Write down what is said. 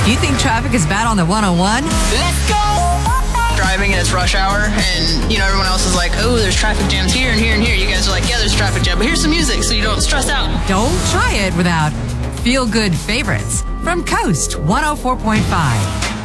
If you think traffic is bad on the 101, Let's go! Driving and it's rush hour, and everyone else is like, oh, there's traffic jams here and here and here. You guys are like, yeah, there's traffic jam, but here's some music so you don't stress out. don't try it without feel-good favorites from Coast 104.5.